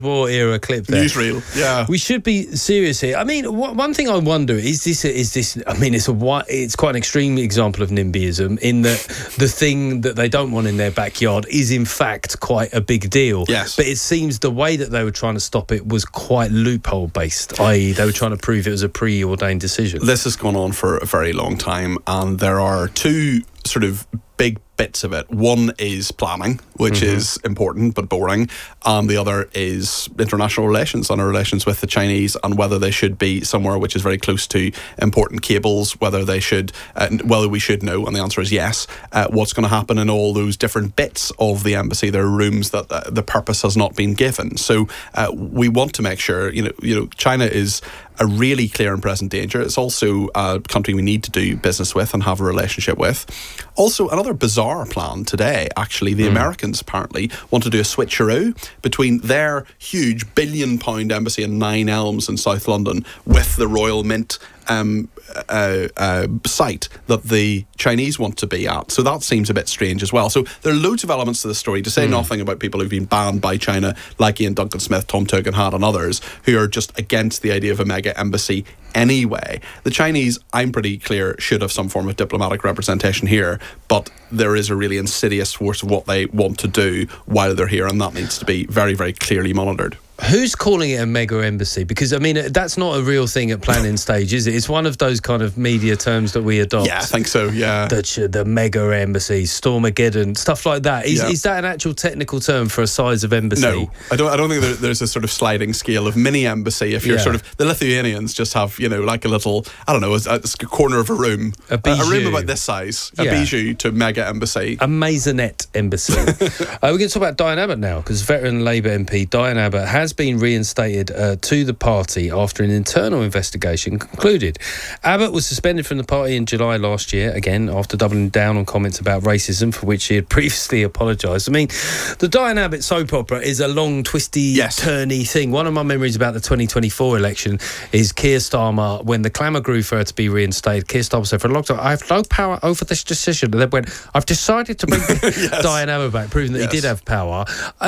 War era clip there. Newsreel, yeah. We should be serious here. I mean, one thing I wonder is this. I mean, it's quite an extreme example of NIMBYism in that the thing that they don't want in their backyard is in fact quite a big deal. Yes. But it seems the way that they were trying to stop it was quite loophole based, i.e., they were trying to prove it was a preordained decision. This has gone on for a very long time, and there are two sort of big bits of it. One is planning, which is important but boring, and the other is international relations and our relations with the Chinese, and whether they should be somewhere which is very close to important cables, whether we should know, and the answer is yes. What's going to happen in all those different bits of the embassy? There are rooms that the purpose has not been given. So we want to make sure, China is a really clear and present danger. It's also a country we need to do business with and have a relationship with. Also, another bizarre plan today, actually, the Americans apparently want to do a switcheroo between their huge £1 billion embassy in Nine Elms in South London with the Royal Mint site that the Chinese want to be at. So that seems a bit strange as well. So there are loads of elements to the story, to say nothing about people who've been banned by China, like Ian Duncan Smith, Tom Tugendhat and others, who are just against the idea of a mega embassy anyway. The Chinese, I'm pretty clear, should have some form of diplomatic representation here, but there is a really insidious force of what they want to do while they're here, and that needs to be very, very clearly monitored. Who's calling it a mega embassy? Because, I mean, that's not a real thing at planning stage, is it? It's one of those kind of media terms that we adopt. Yeah, I think so, yeah. The mega embassy, Stormageddon, stuff like that. Is that an actual technical term for a size of embassy? No, I don't think there's a sort of sliding scale of mini embassy. If you're sort of, the Lithuanians just have, like a little, I don't know, a corner of a room. A room about this size. A bijou to mega embassy. A maisonette embassy. We're going to talk about Diane Abbott now, because veteran Labour MP Diane Abbott has been reinstated to the party after an internal investigation concluded. Abbott was suspended from the party in July last year, again after doubling down on comments about racism for which she had previously apologised. I mean, the Diane Abbott soap opera is a long, twisty, turny thing. One of my memories about the 2024 election is Keir Starmer, when the clamour grew for her to be reinstated, Keir Starmer said, for a long time, I have no power over this decision. And then went, I've decided to bring Diane Abbott back, proving that he did have power.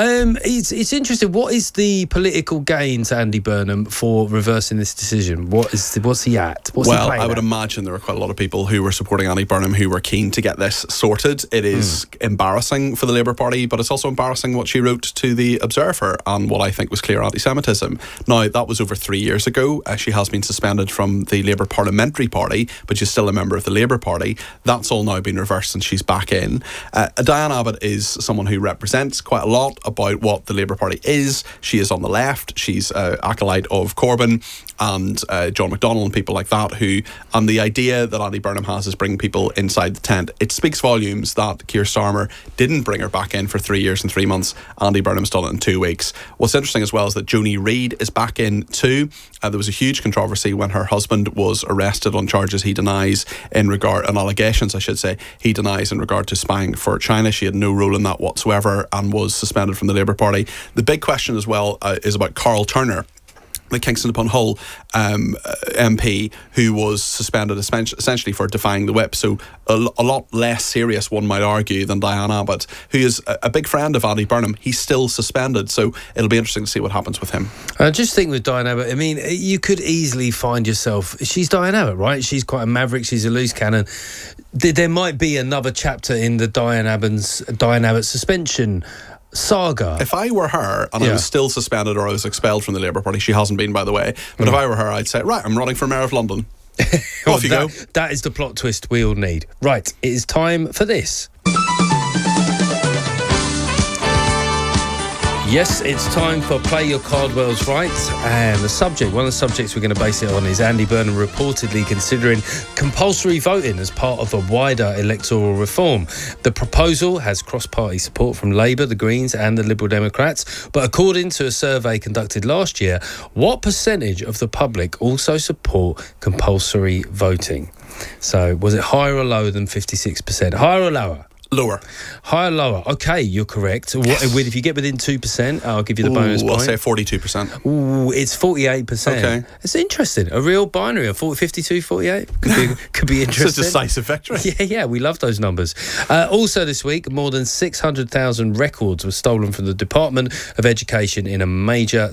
It's interesting. What is the political gain to Andy Burnham for reversing this decision? What's he at? Well, I would imagine there were quite a lot of people who were supporting Andy Burnham who were keen to get this sorted. It is embarrassing for the Labour Party, but it's also embarrassing what she wrote to the Observer and what I think was clear anti-Semitism. Now, that was over 3 years ago. She has been suspended from the Labour Parliamentary Party, but she's still a member of the Labour Party. That's all now been reversed and she's back in. Diane Abbott is someone who represents quite a lot about what the Labour Party is. She is on the left. She's an acolyte of Corbyn and John McDonnell and people like that, and the idea that Andy Burnham has is bring people inside the tent. It speaks volumes that Keir Starmer didn't bring her back in for 3 years and 3 months. Andy Burnham's done it in 2 weeks. What's interesting as well is that Joni Reid is back in too. There was a huge controversy when her husband was arrested on charges he denies on allegations, I should say, he denies in regard to spying for China. She had no role in that whatsoever and was suspended from the Labour Party. The big question as well is about Carl Turner, the Kingston upon Hull MP, who was suspended essentially for defying the whip. So a lot less serious, one might argue, than Diane Abbott, who is a big friend of Andy Burnham. He's still suspended, so it'll be interesting to see what happens with him. I just think with Diane Abbott, I mean, you could easily find yourself, she's Diane Abbott, right? She's quite a maverick, she's a loose cannon. There might be another chapter in the Diane Abbott suspension saga. If I were her and I was still suspended or I was expelled from the Labour Party, she hasn't been, by the way, but if I were her, I'd say, right, I'm running for Mayor of London. Off you go. That is the plot twist we all need. Right, it is time for this. Yes, it's time for Play Your Cardwells Right, and one of the subjects we're going to base it on is Andy Burnham reportedly considering compulsory voting as part of a wider electoral reform. The proposal has cross-party support from Labour, the Greens and the Liberal Democrats, but according to a survey conducted last year, what percentage of the public also support compulsory voting? So, was it higher or lower than 56%? Higher or lower? Lower. Higher, lower. Okay, you're correct. If you get within 2%, I'll give you the bonus point. I'll say 42%. Ooh, it's 48%. Okay. It's interesting. A real binary of 52, 48. Could be interesting. It's a decisive victory. Yeah, we love those numbers. Also this week, more than 600,000 records were stolen from the Department of Education in a major